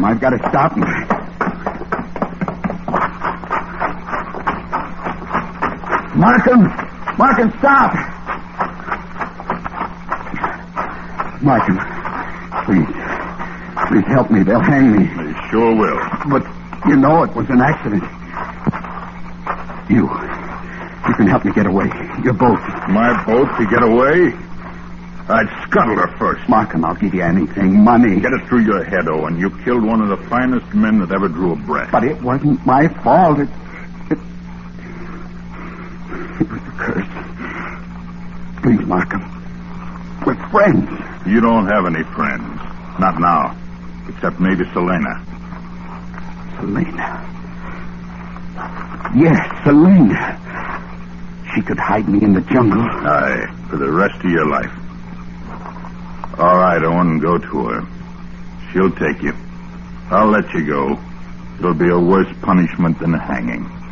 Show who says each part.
Speaker 1: I've got to stop him. Markham, stop! Markham, please help me. They'll hang me.
Speaker 2: They sure will.
Speaker 1: But you know it was an accident. You can help me get away. Your boat.
Speaker 2: My boat to get away? I'd scuttle her first.
Speaker 1: Markham, I'll give you anything. Money.
Speaker 2: Get it through your head, Owen. You killed one of the finest men that ever drew a breath.
Speaker 1: But it wasn't my fault. It was a curse. Please, Markham. We're friends.
Speaker 2: You don't have any friends. Not now. Except maybe Selena.
Speaker 1: Selena. Yes, Selena. She could hide me in the jungle.
Speaker 2: Aye, for the rest of your life. All right, Owen, go to her. She'll take you. I'll let you go. It'll be a worse punishment than hanging.